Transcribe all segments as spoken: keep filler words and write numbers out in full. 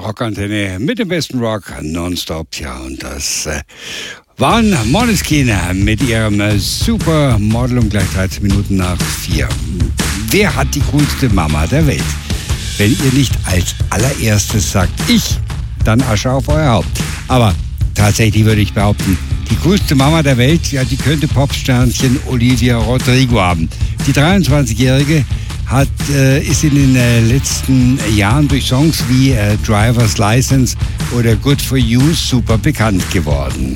Rockantenne mit dem besten Rock nonstop. Ja, und das äh, waren Måneskin mit ihrem äh, Supermodel um gleich dreizehn Minuten nach vier. Wer hat die coolste Mama der Welt? Wenn ihr nicht als allererstes sagt, ich, dann Asche auf euer Haupt. Aber tatsächlich würde ich behaupten, die coolste Mama der Welt, ja, die könnte Popsternchen Olivia Rodrigo haben. Die dreiundzwanzigjährige hat, äh, ist in den äh, letzten Jahren durch Songs wie äh, Driver's License oder Good For You super bekannt geworden.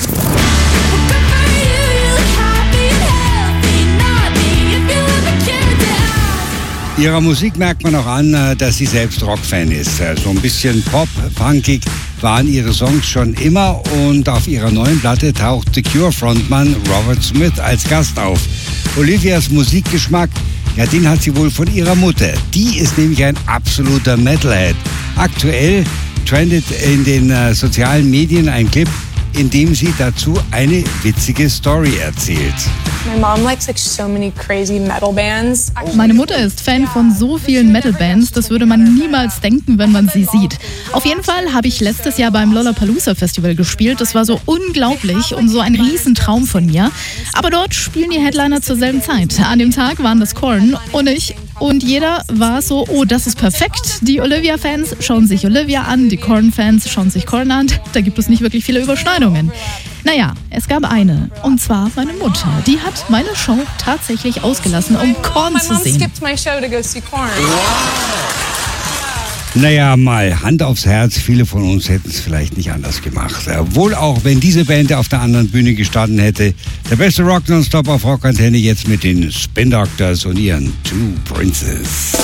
Ihrer Musik merkt man auch an, dass sie selbst Rockfan ist. So ein bisschen pop-punkig waren ihre Songs schon immer und auf ihrer neuen Platte taucht The Cure-Frontmann Robert Smith als Gast auf. Olivias Musikgeschmack, ja, den hat sie wohl von ihrer Mutter. Die ist nämlich ein absoluter Metalhead. Aktuell trendet in den äh, sozialen Medien ein Clip, in dem sie dazu eine witzige Story erzählt. Meine Mutter ist Fan von so vielen Metal-Bands, das würde man niemals denken, wenn man sie sieht. Auf jeden Fall habe ich letztes Jahr beim Lollapalooza Festival gespielt. Das war so unglaublich und so ein Riesentraum von mir. Aber dort spielen die Headliner zur selben Zeit. An dem Tag waren das Korn und ich. Und jeder war so, oh, das ist perfekt. Die Olivia-Fans schauen sich Olivia an, die Korn-Fans schauen sich Korn an. Da gibt es nicht wirklich viele Überschneidungen. Naja, es gab eine, und zwar meine Mutter. Die hat meine Show tatsächlich ausgelassen, um Korn zu sehen. Naja, mal Hand aufs Herz, viele von uns hätten es vielleicht nicht anders gemacht. Wohl auch, wenn diese Band auf der anderen Bühne gestanden hätte. Der beste Rock nonstop auf Rockantenne jetzt mit den Spin Doctors und ihren Two Princes.